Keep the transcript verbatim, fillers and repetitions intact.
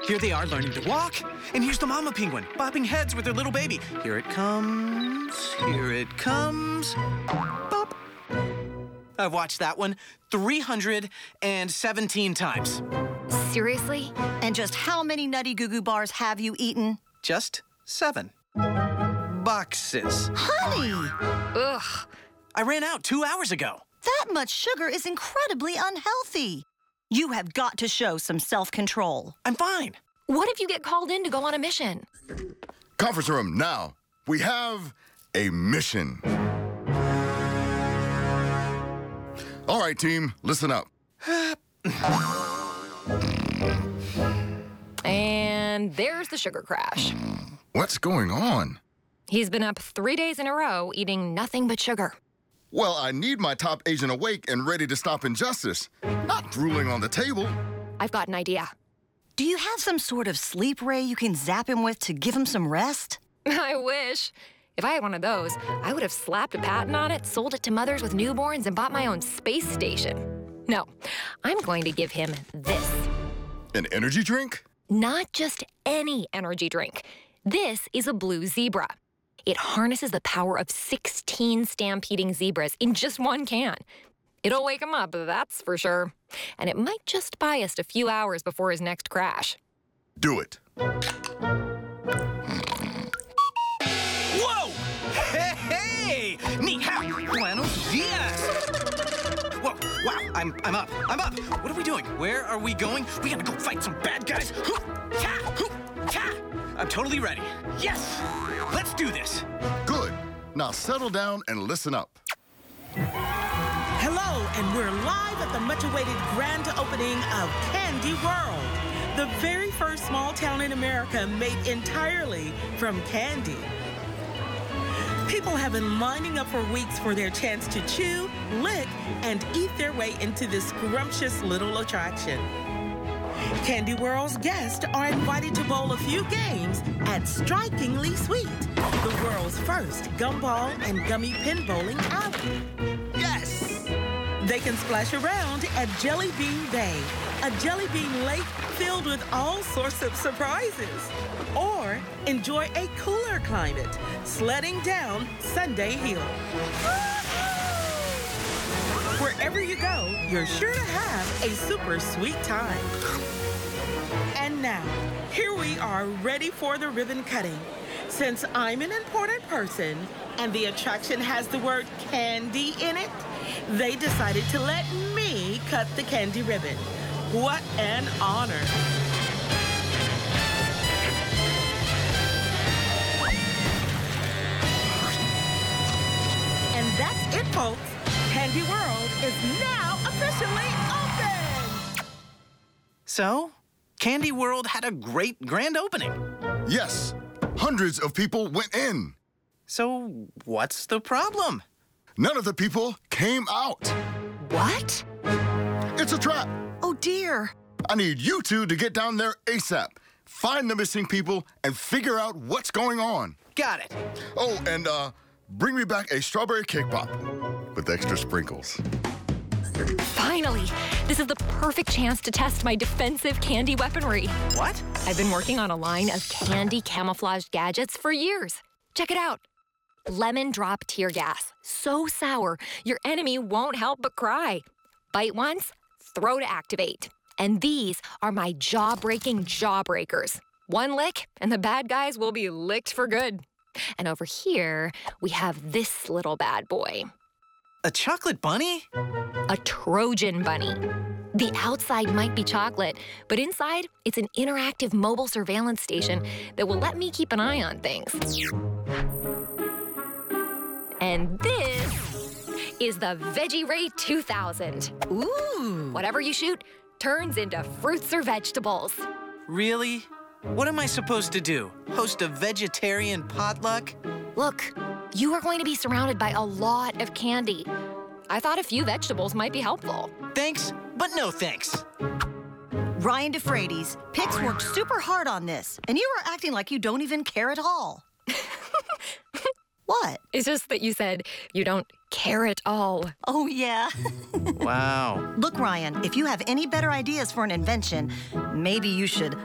Here they are learning to walk. And here's the mama penguin, bopping heads with her little baby. Here it comes, here it comes. Bop. I've watched that one three hundred seventeen times. Seriously? And just how many Nutty Goo Goo bars have you eaten? Just seven boxes. Honey! Ugh. I ran out two hours ago. That much sugar is incredibly unhealthy. You have got to show some self-control. I'm fine. What if you get called in to go on a mission? Conference room now. We have a mission. All right, team, listen up. And there's the sugar crash. What's going on? He's been up three days in a row eating nothing but sugar. Well, I need my top agent awake and ready to stop injustice, not drooling on the table. I've got an idea. Do you have some sort of sleep ray you can zap him with to give him some rest? I wish. If I had one of those, I would have slapped a patent on it, sold it to mothers with newborns, and bought my own space station. No, I'm going to give him this. An energy drink? Not just any energy drink. This is a blue zebra. It harnesses the power of sixteen stampeding zebras in just one can. It'll wake him up, that's for sure. And it might just buy us a few hours before his next crash. Do it. Whoa! Hey, hey! Ni hao! Buenos dias! Whoa, wow, I'm, I'm up, I'm up. What are we doing? Where are we going? We gotta go fight some bad guys. Hoo, ta, hoo, ta. I'm totally ready. Yes! Let's do this. Good. Now settle down and listen up. Hello, and we're live at the much-awaited grand opening of Candy World, the very first small town in America made entirely from candy. People have been lining up for weeks for their chance to chew, lick, and eat their way into this scrumptious little attraction. Candy World's guests are invited to bowl a few games at Strikingly Sweet, the world's first gumball and gummy pin bowling alley. Yes! They can splash around at Jelly Bean Bay, a jelly bean lake filled with all sorts of surprises. Or enjoy a cooler climate, sledding down Sunday Hill. Wherever you go, you're sure to have a super sweet time. And now, here we are ready for the ribbon cutting. Since I'm an important person and the attraction has the word candy in it, they decided to let me cut the candy ribbon. What an honor. And that's it, folks. Candy World is now officially open! So, Candy World had a great grand opening. Yes, hundreds of people went in. So, what's the problem? None of the people came out. What? It's a trap. Oh, dear. I need you two to get down there ASAP. Find the missing people and figure out what's going on. Got it. Oh, and uh, bring me back a strawberry cake pop with extra sprinkles. Finally! This is the perfect chance to test my defensive candy weaponry. What? I've been working on a line of candy camouflaged gadgets for years. Check it out. Lemon drop tear gas. So sour, your enemy won't help but cry. Bite once, throw to activate. And these are my jaw-breaking jawbreakers. One lick, and the bad guys will be licked for good. And over here, we have this little bad boy. A chocolate bunny? A Trojan bunny. The outside might be chocolate, but inside, it's an interactive mobile surveillance station that will let me keep an eye on things. And this is the Veggie Ray two thousand. Ooh. Whatever you shoot turns into fruits or vegetables. Really? What am I supposed to do? Host a vegetarian potluck? Look, you are going to be surrounded by a lot of candy. I thought a few vegetables might be helpful. Thanks, but no thanks. Ryan DeFreitas, Pix worked super hard on this, and you are acting like you don't even care at all. What? It's just that you said you don't care at all. Oh, yeah. Wow. Look, Ryan, if you have any better ideas for an invention, maybe you should